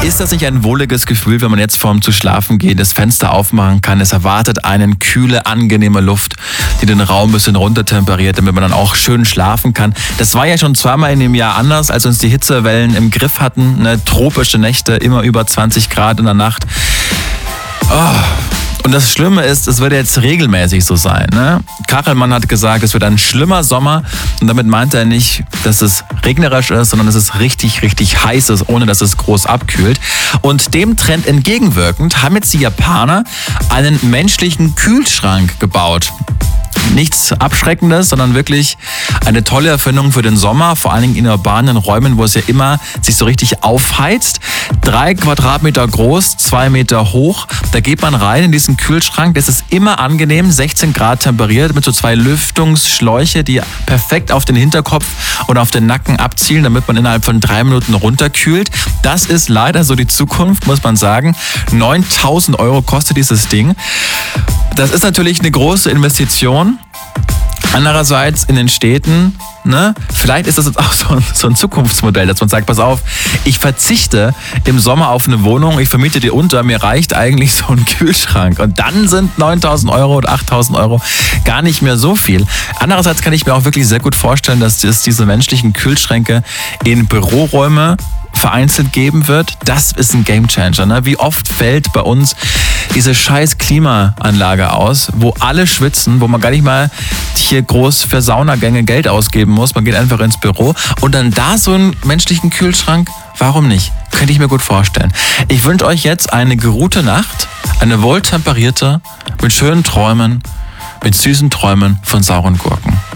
Ist das nicht ein wohliges Gefühl, wenn man jetzt vorm zu schlafen gehen das Fenster aufmachen kann? Es erwartet einen kühle, angenehme Luft, die den Raum ein bisschen runtertemperiert, damit man dann auch schön schlafen kann. Das war ja schon zweimal in dem Jahr anders, als uns die Hitzewellen im Griff hatten. Ne? Tropische Nächte, immer über 20 Grad in der Nacht. Oh. Und das Schlimme ist, es wird jetzt regelmäßig so sein. Ne? Kachelmann hat gesagt, es wird ein schlimmer Sommer. Und damit meint er nicht, dass es regnerisch ist, sondern dass es richtig, richtig heiß ist, ohne dass es groß abkühlt. Und dem Trend entgegenwirkend haben jetzt die Japaner einen menschlichen Kühlschrank gebaut. Nichts Abschreckendes, sondern wirklich eine tolle Erfindung für den Sommer, vor allen Dingen in urbanen Räumen, wo es ja immer sich so richtig aufheizt. 3 Quadratmeter groß, 2 Meter hoch. Da geht man rein in diesen Kühlschrank. Das ist immer angenehm, 16 Grad temperiert mit so 2 Lüftungsschläuche, die perfekt auf den Hinterkopf und auf den Nacken abzielen, damit man innerhalb von 3 Minuten runterkühlt. Das ist leider so die Zukunft, muss man sagen. 9.000 € kostet dieses Ding. Das ist natürlich eine große Investition. Andererseits in den Städten, ne, vielleicht ist das jetzt auch so ein Zukunftsmodell, dass man sagt, pass auf, ich verzichte im Sommer auf eine Wohnung, ich vermiete die unter, mir reicht eigentlich so ein Kühlschrank. Und dann sind 9.000 € oder 8.000 € gar nicht mehr so viel. Andererseits kann ich mir auch wirklich sehr gut vorstellen, dass es diese menschlichen Kühlschränke in Büroräume vereinzelt geben wird. Das ist ein Gamechanger. Ne? Wie oft fällt bei uns diese scheiß Klimaanlage aus, wo alle schwitzen, wo man gar nicht mal hier groß für Saunagänge Geld ausgeben muss. Man geht einfach ins Büro und dann da so einen menschlichen Kühlschrank. Warum nicht? Könnte ich mir gut vorstellen. Ich wünsche euch jetzt eine geruhte Nacht, eine wohltemperierte, mit schönen Träumen, mit süßen Träumen von sauren Gurken.